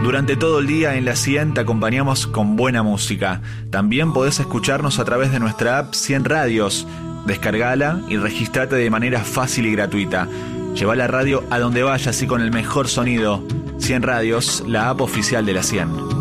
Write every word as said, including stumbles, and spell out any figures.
Durante todo el día en La cien te acompañamos con buena música. También podés escucharnos a través de nuestra app cien Radios. Descargala y registrate de manera fácil y gratuita. Lleva la radio a donde vayas y con el mejor sonido. cien Radios, la app oficial de La cien.